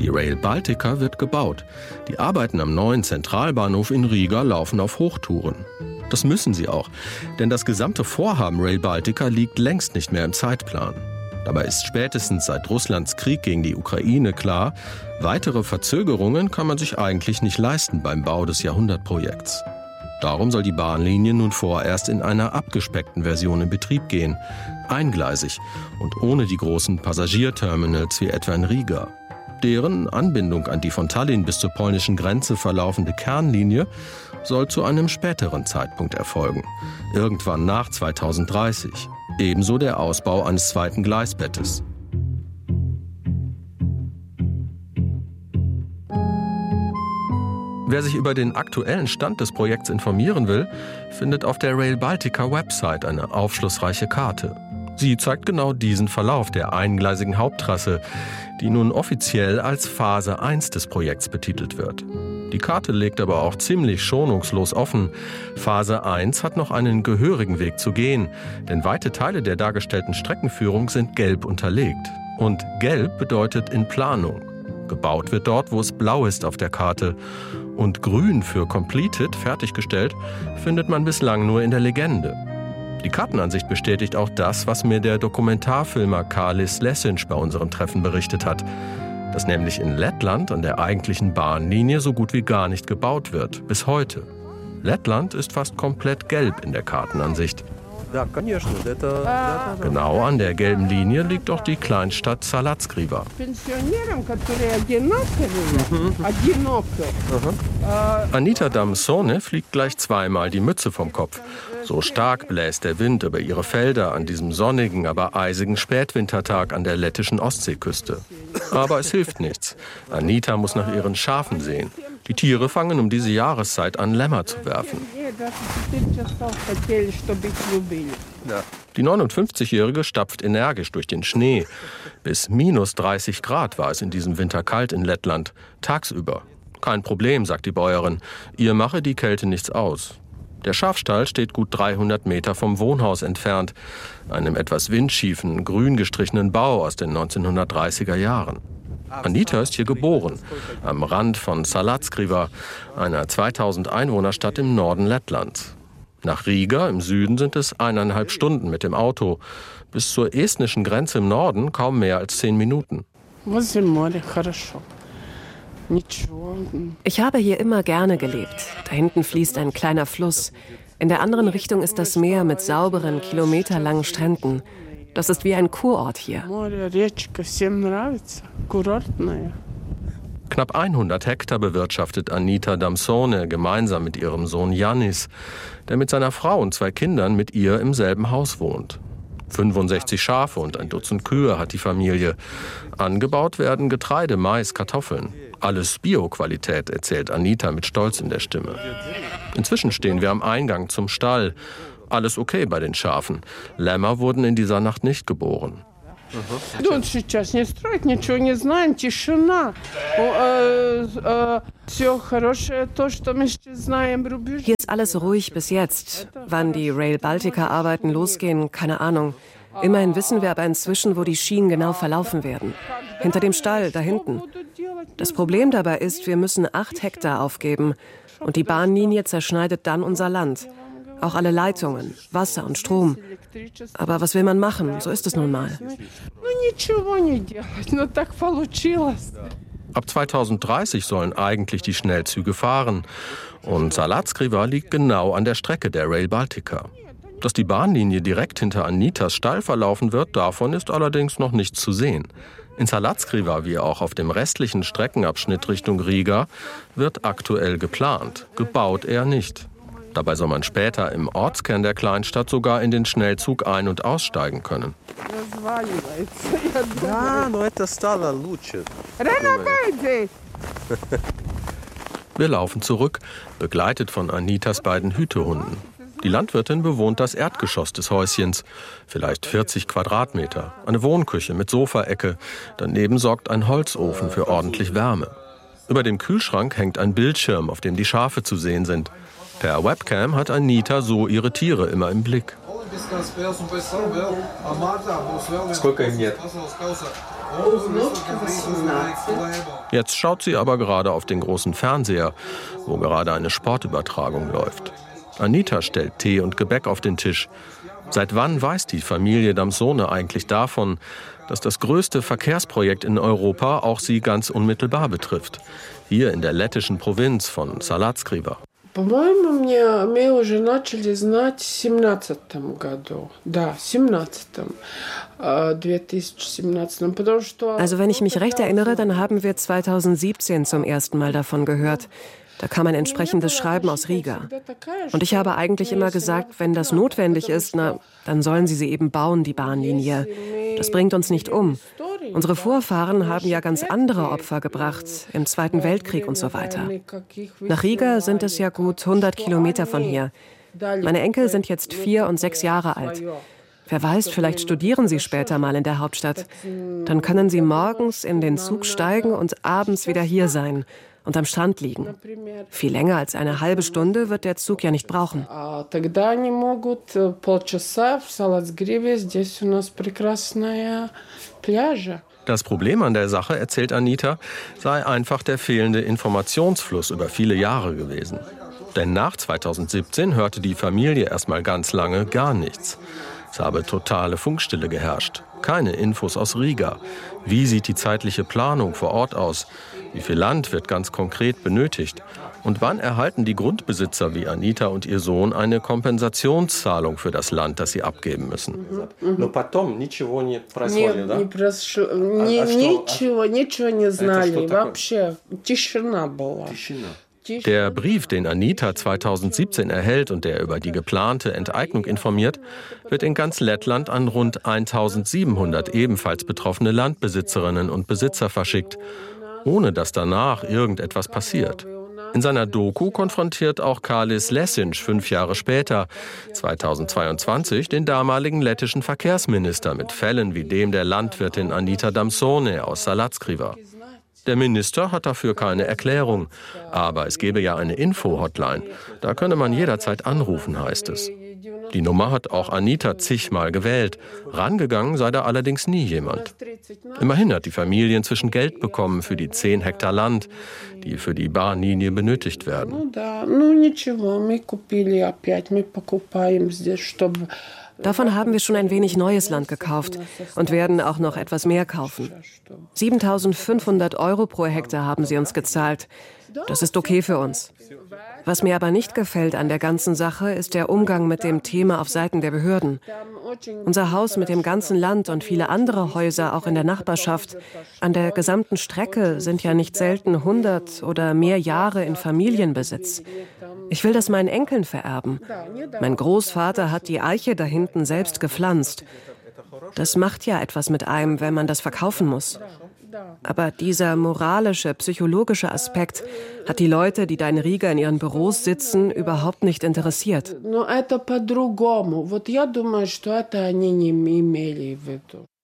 Die Rail Baltica wird gebaut. Die Arbeiten am neuen Zentralbahnhof in Riga laufen auf Hochtouren. Das müssen sie auch, denn das gesamte Vorhaben Rail Baltica liegt längst nicht mehr im Zeitplan. Dabei ist spätestens seit Russlands Krieg gegen die Ukraine klar, weitere Verzögerungen kann man sich eigentlich nicht leisten beim Bau des Jahrhundertprojekts. Darum soll die Bahnlinie nun vorerst in einer abgespeckten Version in Betrieb gehen, eingleisig und ohne die großen Passagierterminals wie etwa in Riga. Deren Anbindung an die von Tallinn bis zur polnischen Grenze verlaufende Kernlinie soll zu einem späteren Zeitpunkt erfolgen, irgendwann nach 2030. Ebenso der Ausbau eines zweiten Gleisbettes. Wer sich über den aktuellen Stand des Projekts informieren will, findet auf der Rail Baltica Website eine aufschlussreiche Karte. Sie zeigt genau diesen Verlauf der eingleisigen Haupttrasse, die nun offiziell als Phase 1 des Projekts betitelt wird. Die Karte legt aber auch ziemlich schonungslos offen. Phase 1 hat noch einen gehörigen Weg zu gehen, denn weite Teile der dargestellten Streckenführung sind gelb unterlegt. Und gelb bedeutet in Planung. Gebaut wird dort, wo es blau ist auf der Karte. Und grün für completed, fertiggestellt, findet man bislang nur in der Legende. Die Kartenansicht bestätigt auch das, was mir der Dokumentarfilmer Kārlis Lesiņš bei unserem Treffen berichtet hat. Dass nämlich in Lettland an der eigentlichen Bahnlinie so gut wie gar nicht gebaut wird, bis heute. Lettland ist fast komplett gelb in der Kartenansicht. Genau an der gelben Linie liegt auch die Kleinstadt Salackříva. Anita Damsone fliegt gleich zweimal die Mütze vom Kopf. So stark bläst der Wind über ihre Felder an diesem sonnigen, aber eisigen Spätwintertag an der lettischen Ostseeküste. Aber es hilft nichts. Anita muss nach ihren Schafen sehen. Die Tiere fangen um diese Jahreszeit an, Lämmer zu werfen. Die 59-Jährige stapft energisch durch den Schnee. Bis minus 30 Grad war es in diesem Winter kalt in Lettland, tagsüber. Kein Problem, sagt die Bäuerin. Ihr mache die Kälte nichts aus. Der Schafstall steht gut 300 Meter vom Wohnhaus entfernt, einem etwas windschiefen, grün gestrichenen Bau aus den 1930er Jahren. Anita ist hier geboren, am Rand von Salackříva, einer 2000 Einwohnerstadt im Norden Lettlands. Nach Riga im Süden sind es 1,5 Stunden mit dem Auto. Bis zur estnischen Grenze im Norden kaum mehr als 10 Minuten. Ich habe hier immer gerne gelebt. Da hinten fließt ein kleiner Fluss. In der anderen Richtung ist das Meer mit sauberen, kilometerlangen Stränden. Das ist wie ein Kurort hier. Knapp 100 Hektar bewirtschaftet Anita Damsone gemeinsam mit ihrem Sohn Yannis, der mit seiner Frau und 2 Kindern mit ihr im selben Haus wohnt. 65 Schafe und ein Dutzend Kühe hat die Familie. Angebaut werden Getreide, Mais, Kartoffeln. Alles Bio-Qualität, erzählt Anita mit Stolz in der Stimme. Inzwischen stehen wir am Eingang zum Stall. Alles okay bei den Schafen. Lämmer wurden in dieser Nacht nicht geboren. Hier ist alles ruhig bis jetzt. Wann die Rail Baltica-Arbeiten losgehen, keine Ahnung. Immerhin wissen wir aber inzwischen, wo die Schienen genau verlaufen werden. Hinter dem Stall, da hinten. Das Problem dabei ist, wir müssen 8 Hektar aufgeben. Und die Bahnlinie zerschneidet dann unser Land. Auch alle Leitungen, Wasser und Strom. Aber was will man machen? So ist es nun mal. Ab 2030 sollen eigentlich die Schnellzüge fahren. Und Salackříva liegt genau an der Strecke der Rail Baltica. Dass die Bahnlinie direkt hinter Anitas Stall verlaufen wird, davon ist allerdings noch nichts zu sehen. In Salackříva, wie auch auf dem restlichen Streckenabschnitt Richtung Riga, wird aktuell geplant, gebaut eher nicht. Dabei soll man später im Ortskern der Kleinstadt sogar in den Schnellzug ein- und aussteigen können. Wir laufen zurück, begleitet von Anitas beiden Hütehunden. Die Landwirtin bewohnt das Erdgeschoss des Häuschens, vielleicht 40 Quadratmeter, eine Wohnküche mit Sofaecke. Daneben sorgt ein Holzofen für ordentlich Wärme. Über dem Kühlschrank hängt ein Bildschirm, auf dem die Schafe zu sehen sind. Per Webcam hat Anita so ihre Tiere immer im Blick. Jetzt schaut sie aber gerade auf den großen Fernseher, wo gerade eine Sportübertragung läuft. Anita stellt Tee und Gebäck auf den Tisch. Seit wann weiß die Familie Damsone eigentlich davon, dass das größte Verkehrsprojekt in Europa auch sie ganz unmittelbar betrifft? Hier in der lettischen Provinz von Salacgrīva. По-моему, мы уже начали знать в 17 году. Да, в 2017. Потому что... Also wenn ich mich recht erinnere, dann haben wir 2017 zum ersten Mal davon gehört. Da kam ein entsprechendes Schreiben aus Riga. Und ich habe eigentlich immer gesagt, wenn das notwendig ist, dann sollen sie eben bauen, die Bahnlinie. Das bringt uns nicht um. Unsere Vorfahren haben ja ganz andere Opfer gebracht, im Zweiten Weltkrieg und so weiter. Nach Riga sind es ja gut 100 Kilometer von hier. Meine Enkel sind jetzt 4 und 6 Jahre alt. Wer weiß, vielleicht studieren sie später mal in der Hauptstadt. Dann können sie morgens in den Zug steigen und abends wieder hier sein und am Strand liegen. Viel länger als eine halbe Stunde wird der Zug ja nicht brauchen. Das Problem an der Sache, erzählt Anita, sei einfach der fehlende Informationsfluss über viele Jahre gewesen. Denn nach 2017 hörte die Familie erstmal ganz lange gar nichts. Es habe totale Funkstille geherrscht. Keine Infos aus Riga. Wie sieht die zeitliche Planung vor Ort aus? Wie viel Land wird ganz konkret benötigt? Und wann erhalten die Grundbesitzer wie Anita und ihr Sohn eine Kompensationszahlung für das Land, das sie abgeben müssen? Der Brief, den Anita 2017 erhält und der über die geplante Enteignung informiert, wird in ganz Lettland an rund 1700 ebenfalls betroffene Landbesitzerinnen und Besitzer verschickt, ohne dass danach irgendetwas passiert. In seiner Doku konfrontiert auch Kārlis Lesiņš 5 Jahre später, 2022, den damaligen lettischen Verkehrsminister mit Fällen wie dem der Landwirtin Anita Damsone aus Salacgrīva. Der Minister hat dafür keine Erklärung. Aber es gebe ja eine Info-Hotline. Da könne man jederzeit anrufen, heißt es. Die Nummer hat auch Anita zigmal gewählt. Rangegangen sei da allerdings nie jemand. Immerhin hat die Familie inzwischen Geld bekommen für die 10 Hektar Land, die für die Bahnlinie benötigt werden. Davon haben wir schon ein wenig neues Land gekauft und werden auch noch etwas mehr kaufen. 7.500 € pro Hektar haben sie uns gezahlt. Das ist okay für uns. Was mir aber nicht gefällt an der ganzen Sache, ist der Umgang mit dem Thema auf Seiten der Behörden. Unser Haus mit dem ganzen Land und viele andere Häuser auch in der Nachbarschaft an der gesamten Strecke sind ja nicht selten 100 oder mehr Jahre in Familienbesitz. Ich will das meinen Enkeln vererben. Mein Großvater hat die Eiche da hinten selbst gepflanzt. Das macht ja etwas mit einem, wenn man das verkaufen muss. Aber dieser moralische, psychologische Aspekt hat die Leute, die da in Riga in ihren Büros sitzen, überhaupt nicht interessiert.